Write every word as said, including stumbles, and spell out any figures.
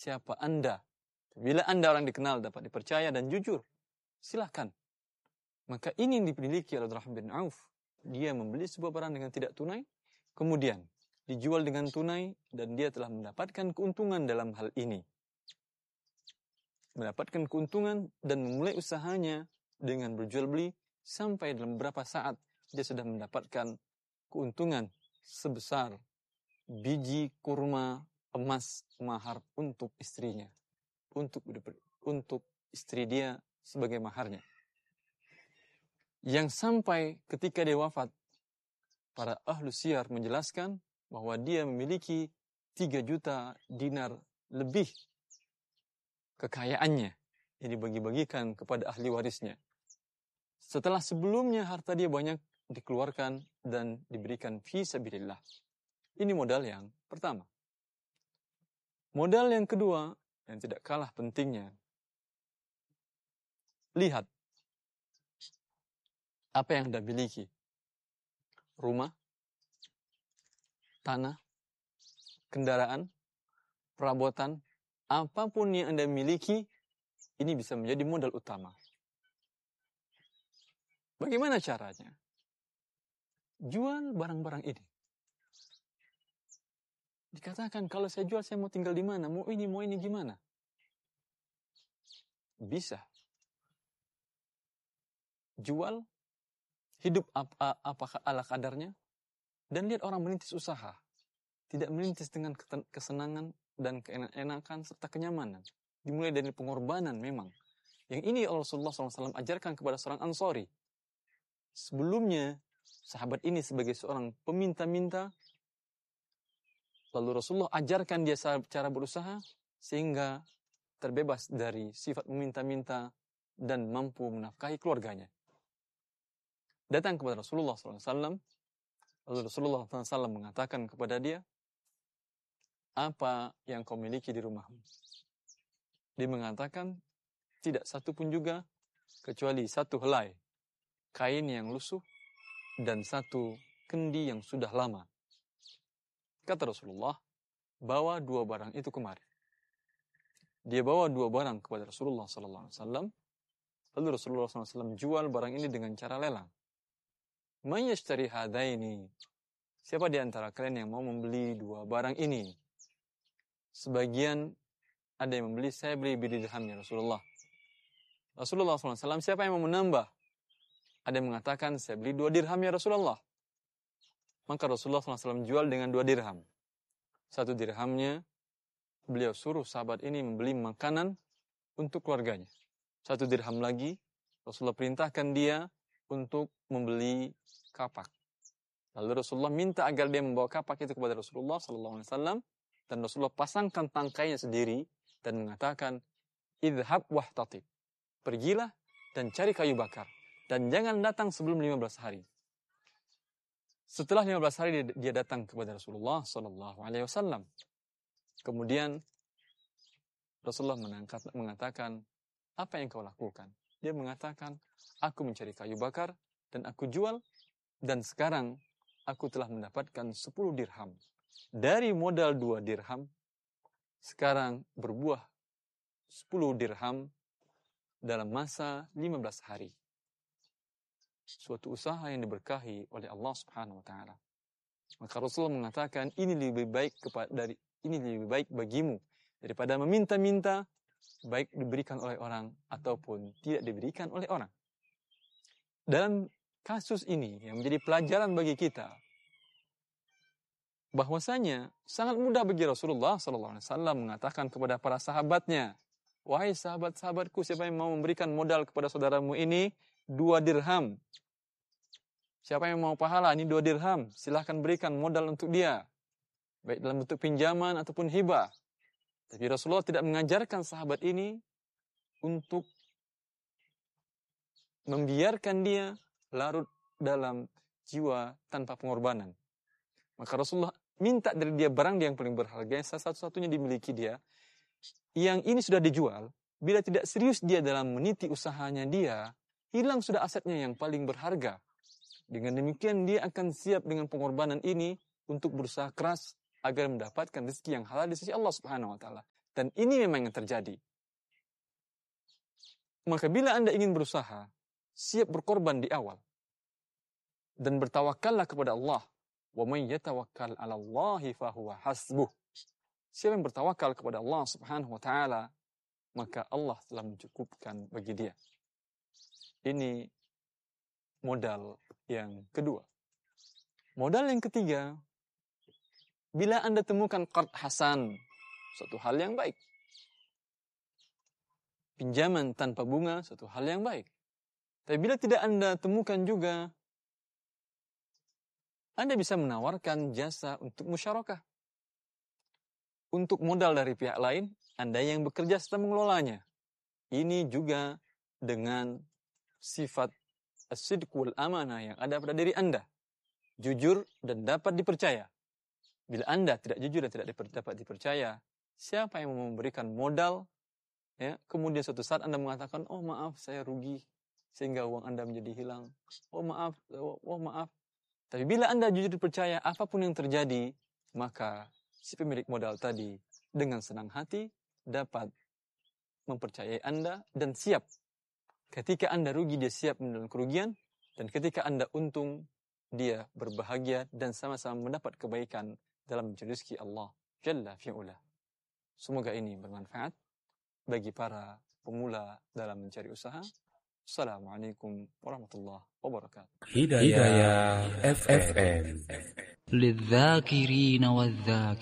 siapa Anda. Bila Anda orang dikenal, dapat dipercaya dan jujur, silahkan. Maka ini yang dimiliki oleh Abdurrahman bin Auf. Dia membeli sebuah barang dengan tidak tunai, kemudian dijual dengan tunai, dan dia telah mendapatkan keuntungan dalam hal ini. Mendapatkan keuntungan dan memulai usahanya dengan berjual beli sampai dalam beberapa saat dia sudah mendapatkan keuntungan sebesar biji kurma emas mahar untuk istrinya, untuk untuk istri dia sebagai maharnya. Yang sampai ketika dia wafat, para ahlu siyar menjelaskan bahwa dia memiliki tiga juta dinar lebih kekayaannya yang dibagi-bagikan kepada ahli warisnya. Setelah sebelumnya harta dia banyak dikeluarkan dan diberikan fi sabilillah. Ini modal yang pertama. Modal yang kedua, yang tidak kalah pentingnya, lihat apa yang Anda miliki. Rumah, tanah, kendaraan, perabotan, apapun yang Anda miliki, ini bisa menjadi modal utama. Bagaimana caranya? Jual barang-barang ini. Dikatakan, kalau saya jual, saya mau tinggal di mana? Mau ini, mau ini, gimana? Bisa. Jual, hidup apa, apakah ala kadarnya, dan lihat orang merintis usaha. Tidak merintis dengan kesenangan dan keenakan serta kenyamanan. Dimulai dari pengorbanan memang. Yang ini Rasulullah shallallahu alaihi wasallam ajarkan kepada seorang Ansori. Sebelumnya, sahabat ini sebagai seorang peminta-minta, lalu Rasulullah ajarkan dia cara berusaha, sehingga terbebas dari sifat meminta-minta dan mampu menafkahi keluarganya. Datang kepada Rasulullah shallallahu alaihi wasallam, lalu Rasulullah shallallahu alaihi wasallam mengatakan kepada dia, apa yang kau miliki di rumahmu? Dia mengatakan, tidak satu pun juga, kecuali satu helai kain yang lusuh dan satu kendi yang sudah lama. Kata Rasulullah, bawa dua barang itu kemari. Dia bawa dua barang kepada Rasulullah sallallahu alaihi wasallam. Lalu Rasulullah sallallahu alaihi wasallam jual barang ini dengan cara lelang. Man yashtari hadaini? Siapa di antara kalian yang mau membeli dua barang ini? Sebagian ada yang membeli, saya beli bidirham ya Rasulullah. Rasulullah sallallahu alaihi wasallam, siapa yang mau menambah? Ada yang mengatakan, saya beli dua dirham ya Rasulullah. Maka Rasulullah sallallahu alaihi wasallam jual dengan dua dirham. Satu dirhamnya, beliau suruh sahabat ini membeli makanan untuk keluarganya. Satu dirham lagi, Rasulullah perintahkan dia untuk membeli kapak. Lalu Rasulullah minta agar dia membawa kapak itu kepada Rasulullah sallallahu alaihi wasallam. Dan Rasulullah pasangkan tangkainya sendiri dan mengatakan, idhab wahtatib. Pergilah dan cari kayu bakar. Dan jangan datang sebelum lima belas hari. Setelah lima belas hari dia datang kepada Rasulullah sallallahu alaihi wasallam. Kemudian Rasulullah mengangkat, mengatakan, apa yang kau lakukan? Dia mengatakan, aku mencari kayu bakar dan aku jual, dan sekarang aku telah mendapatkan sepuluh dirham. Dari modal dua dirham, sekarang berbuah sepuluh dirham dalam masa lima belas hari. Suatu usaha yang diberkahi oleh Allah Subhanahu wa taala. Maka Rasulullah mengatakan, ini lebih baik kepada dari ini lebih baik bagimu daripada meminta-minta, baik diberikan oleh orang ataupun tidak diberikan oleh orang. Dalam kasus ini yang menjadi pelajaran bagi kita, bahwasanya sangat mudah bagi Rasulullah sallallahu alaihi wasallam mengatakan kepada para sahabatnya, wahai sahabat-sahabatku, siapa yang mau memberikan modal kepada saudaramu ini dua dirham. Siapa yang mau pahala, ini dua dirham, silahkan berikan modal untuk dia, baik dalam bentuk pinjaman ataupun hibah. Tapi Rasulullah tidak mengajarkan sahabat ini untuk membiarkan dia larut dalam jiwa tanpa pengorbanan. Maka Rasulullah minta dari dia barang dia yang paling berharga, yang satu-satunya dimiliki dia, yang ini sudah dijual. Bila tidak serius dia dalam meniti usahanya dia, hilang sudah asetnya yang paling berharga. Dengan demikian dia akan siap dengan pengorbanan ini untuk berusaha keras agar mendapatkan rezeki yang halal di sisi Allah Subhanahu wa taala. Dan ini memang yang terjadi. Maka bila Anda ingin berusaha, siap berkorban di awal. Dan bertawakallah kepada Allah. Wa man yatawakkal 'ala Allahi fahuwa hasbuh. Siapa yang bertawakal kepada Allah Subhanahu wa taala, maka Allah telah mencukupkan bagi dia. Ini modal yang kedua. Modal yang ketiga, bila Anda temukan qard hasan, suatu hal yang baik. Pinjaman tanpa bunga, suatu hal yang baik. Tapi bila tidak Anda temukan juga, Anda bisa menawarkan jasa untuk musyarakah. Untuk modal dari pihak lain, Anda yang bekerja serta mengelolanya. Ini juga dengan sifat as-sidq wal amanah yang ada pada diri Anda. Jujur dan dapat dipercaya. Bila Anda tidak jujur dan tidak dapat dipercaya, siapa yang mau memberikan modal, ya, kemudian suatu saat Anda mengatakan, oh maaf saya rugi, sehingga uang Anda menjadi hilang. Oh maaf, oh, oh maaf. Tapi bila Anda jujur dipercaya, apapun yang terjadi, maka si pemilik modal tadi dengan senang hati dapat mempercayai Anda dan siap. Ketika Anda rugi, dia siap menerima kerugian. Dan ketika Anda untung, dia berbahagia dan sama-sama mendapat kebaikan dalam mencari rezeki Allah Jalla fi'ula. Semoga ini bermanfaat bagi para pemula dalam mencari usaha. Assalamualaikum warahmatullahi wabarakatuh. Hidayah F M. للذاكرين والذاكرات.